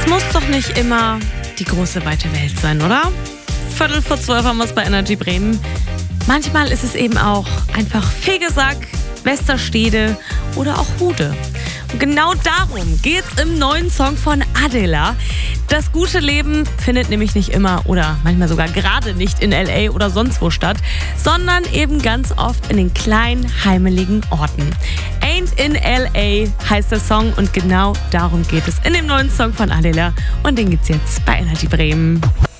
muss doch nicht immer die große, weite Welt sein, oder? 11:45 haben wir es bei Energy Bremen. Manchmal ist es eben auch einfach Fegesack, Westerstede oder auch Hude. Und genau darum geht's im neuen Song von Adela. Das gute Leben findet nämlich nicht immer oder manchmal sogar gerade nicht in L.A. oder sonst wo statt, sondern eben ganz oft in den kleinen, heimeligen Orten. Ain't in L.A. heißt der Song und genau darum geht es in dem neuen Song von Adela. Und den gibt's jetzt bei Energy Bremen.